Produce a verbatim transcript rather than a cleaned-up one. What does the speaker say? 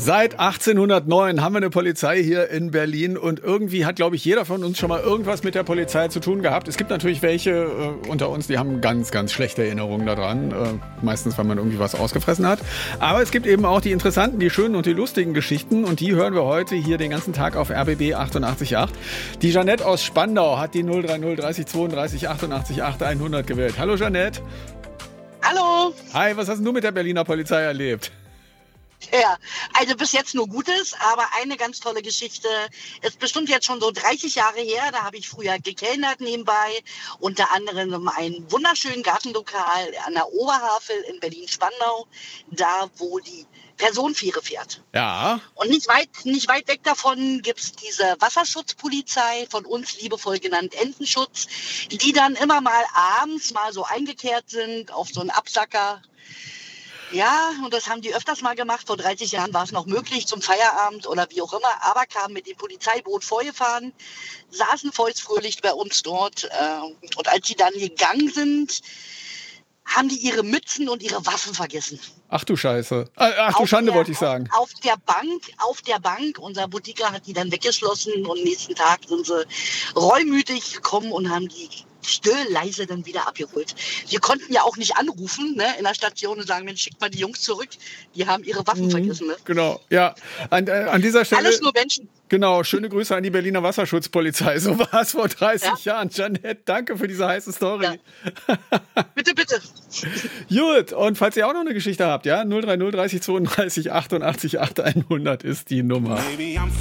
Seit achtzehnhundertneun haben wir eine Polizei hier in Berlin und irgendwie hat, glaube ich, jeder von uns schon mal irgendwas mit der Polizei zu tun gehabt. Es gibt natürlich welche äh, unter uns, die haben ganz, ganz schlechte Erinnerungen daran. Äh, meistens, weil man irgendwie was ausgefressen hat. Aber es gibt eben auch die interessanten, die schönen und die lustigen Geschichten und die hören wir heute hier den ganzen Tag auf R B B achtundachtzig Komma acht. Die Jeanette aus Spandau hat die null drei null dreißig zweiunddreißig achtundachtzig acht hundert gewählt. Hallo Jeanette. Hallo. Hi, was hast du mit der Berliner Polizei erlebt? Ja, also bis jetzt nur Gutes, aber eine ganz tolle Geschichte ist bestimmt jetzt schon so dreißig Jahre her. Da habe ich früher gekellnert nebenbei, unter anderem ein wunderschönen Gartenlokal an der Oberhavel in Berlin-Spandau, da wo die Personenfähre fährt. Ja. Und nicht weit, nicht weit weg davon gibt's diese Wasserschutzpolizei, von uns liebevoll genannt Entenschutz, die dann immer mal abends mal so eingekehrt sind auf so einen Absacker. Ja, und das haben die öfters mal gemacht. Vor dreißig Jahren war es noch möglich zum Feierabend oder wie auch immer, aber kamen mit dem Polizeiboot vorgefahren, saßen feuchtfröhlich bei uns dort. Äh, und als sie dann gegangen sind, haben die ihre Mützen und ihre Waffen vergessen. Ach du Scheiße. Ach du Auf Schande, der, wollte ich sagen. Auf, auf der Bank, auf der Bank. Unser Boutiquer hat die dann weggeschlossen und nächsten Tag sind sie reumütig gekommen und haben die still, leise dann wieder abgeholt. Wir konnten ja auch nicht anrufen, ne, in der Station und sagen, Mensch, schickt mal die Jungs zurück. Die haben ihre Waffen mhm. vergessen. Ne? Genau, ja. An, äh, an dieser Stelle. Alles nur Menschen. Genau, schöne Grüße an die Berliner Wasserschutzpolizei. So war es vor dreißig ja. Jahren. Jeanette, danke für diese heiße Story. Ja. Bitte, bitte. Gut, und falls ihr auch noch eine Geschichte habt, ja, null drei null dreißig zweiunddreißig achtundachtzig acht hundert ist die Nummer. Baby,